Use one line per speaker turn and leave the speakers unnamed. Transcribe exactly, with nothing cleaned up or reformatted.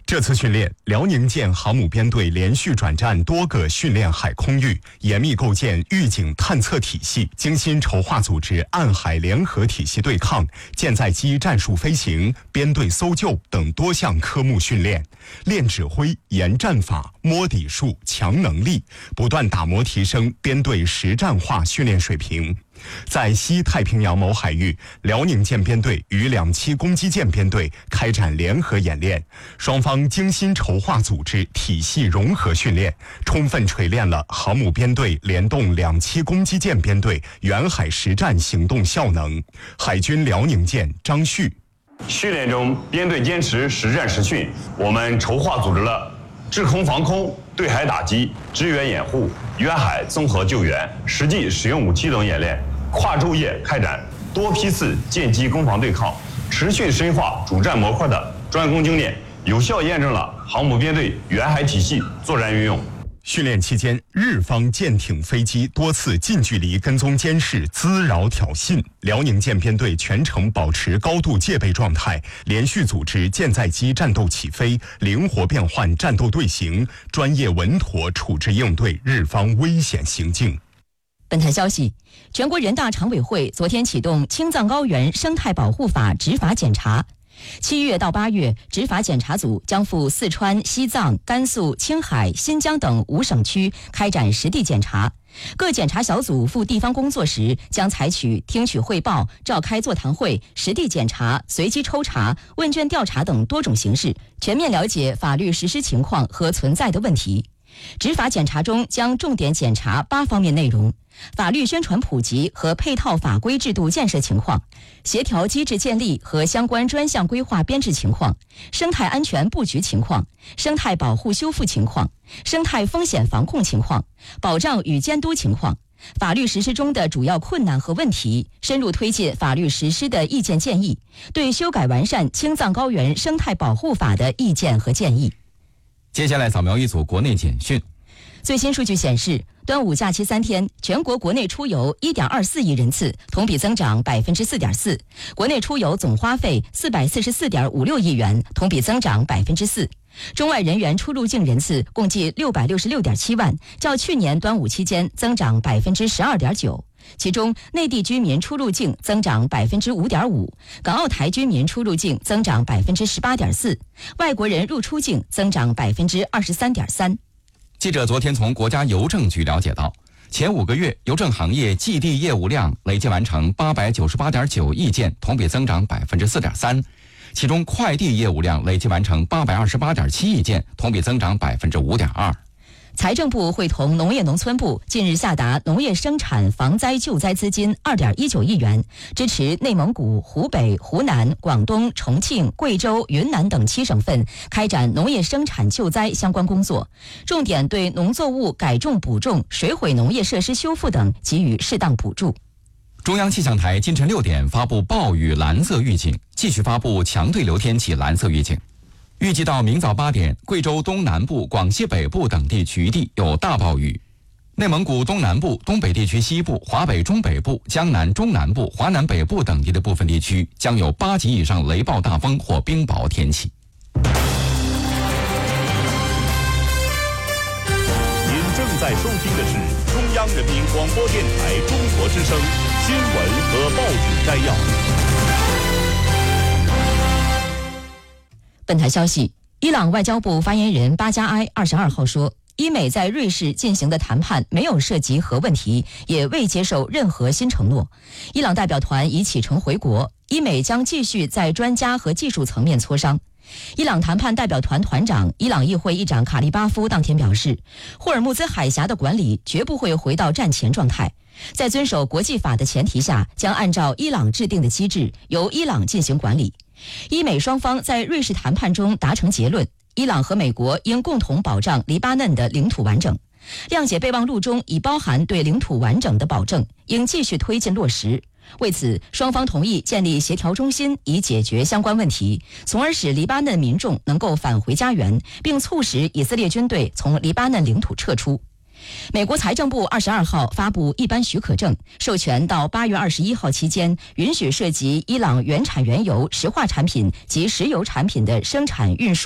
这次训练，辽宁舰航母编队连续转战多个训练海空域，严密构建预警探测体系，精心筹划组织岸海联合体系对抗、舰载机战术飞行、编队搜救等多项科目训练，练指挥、研战法、摸底数、强能力，不断打磨提升编队实战化训练水平。在西太平洋某海域，辽宁舰编队与两栖攻击舰编队开展联合演练，双方精心筹划组织体系融合训练，充分锤炼了航母编队联动两栖攻击舰编队远海实战行动效能。海军辽宁舰张旭：
训练中，编队坚持实战实训，我们筹划组织了制空防空、对海打击、支援掩护、远海综合救援、实际使用武器等演练，跨昼夜开展多批次舰机攻防对抗，持续深化主战模块的专攻经验，有效验证了航母编队远海体系作战运用。
训练期间，日方舰艇、飞机多次近距离跟踪监视、滋扰挑衅，辽宁舰编队全程保持高度戒备状态，连续组织舰载机战斗起飞，灵活变换战斗队形，专业稳妥处置应对日方危险行径。
本台消息，全国人大常委会昨天启动青藏高原生态保护法执法检查。七月到八月，执法检查组将赴四川、西藏、甘肃、青海、新疆等五省区开展实地检查。各检查小组赴地方工作时，将采取听取汇报、召开座谈会、实地检查、随机抽查、问卷调查等多种形式，全面了解法律实施情况和存在的问题。执法检查中将重点检查八方面内容：法律宣传普及和配套法规制度建设情况，协调机制建立和相关专项规划编制情况，生态安全布局情况，生态保护修复情况，生态风险防控情况，保障与监督情况，法律实施中的主要困难和问题，深入推进法律实施的意见建议，对修改完善青藏高原生态保护法的意见和建议。
接下来扫描一组国内简讯。
最新数据显示，端午假期三天，全国国内出游 一点二四亿人次，同比增长 百分之四点四， 国内出游总花费 四百四十四点五六亿元，同比增长 百分之四。中外人员出入境人次共计 六百六十六点七万，较去年端午期间增长 百分之十二点九。其中，内地居民出入境增长 百分之五点五， 港澳台居民出入境增长 百分之十八点四， 外国人入出境增长 百分之二十三点三。
记者昨天从国家邮政局了解到，前五个月邮政行业寄递业务量累计完成八百九十八点九亿件，同比增长 百分之四点三， 其中快递业务量累计完成八百二十八点七亿件，同比增长 百分之五点二。
财政部会同农业农村部近日下达农业生产防灾救灾资金 二点一九亿元，支持内蒙古、湖北、湖南、广东、重庆、贵州、云南等七省份开展农业生产救灾相关工作，重点对农作物改种补种、水毁农业设施修复等给予适当补助。
中央气象台今晨六点发布暴雨蓝色预警，继续发布强对流天气蓝色预警。预计到明早八点，贵州东南部、广西北部等地局地有大暴雨，内蒙古东南部、东北地区西部、华北中北部、江南中南部、华南北部等地的部分地区将有八级以上雷暴大风或冰雹天气。
您正在收听的是中央人民广播电台中国之声新闻和报纸摘要。
本台消息，伊朗外交部发言人巴加埃二十二号说，伊美在瑞士进行的谈判没有涉及核问题，也未接受任何新承诺。伊朗代表团已启程回国，伊美将继续在专家和技术层面磋商。伊朗谈判代表团团长、伊朗议会议长卡利巴夫当天表示，霍尔木兹海峡的管理绝不会回到战前状态，在遵守国际法的前提下，将按照伊朗制定的机制，由伊朗进行管理。伊美双方在瑞士谈判中达成结论，伊朗和美国应共同保障黎巴嫩的领土完整。谅解备忘录中已包含对领土完整的保证，应继续推进落实。为此，双方同意建立协调中心，以解决相关问题，从而使黎巴嫩民众能够返回家园，并促使以色列军队从黎巴嫩领土撤出。美国财政部二十二号发布一般许可证，授权到八月二十一号期间，允许涉及伊朗原产原油、石化产品及石油产品的生产、运输